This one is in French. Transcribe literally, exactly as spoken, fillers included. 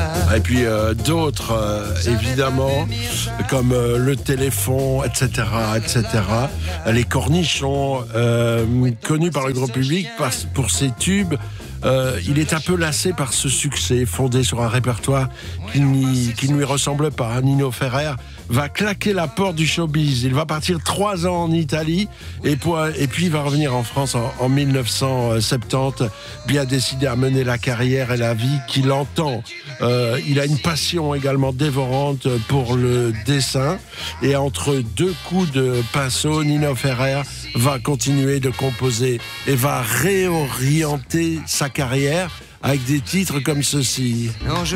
Et puis euh, d'autres, euh, évidemment, comme euh, le téléphone, et cetera, et cetera. Les Cornichons, euh, connus par le grand public par, pour ses tubes. Euh, il est un peu lassé par ce succès fondé sur un répertoire qui, qui ne lui ressemble pas. Nino Ferrer va claquer la porte du showbiz. Il va partir trois ans en Italie et, pour, et puis il va revenir en France en, en mille neuf cent soixante-dix, bien décidé à mener la carrière et la vie qu'il entend. Euh, il a une passion également dévorante pour le dessin et entre deux coups de pinceau, Nino Ferrer va continuer de composer et va réorienter sa carrière avec des titres comme ceci. Non, je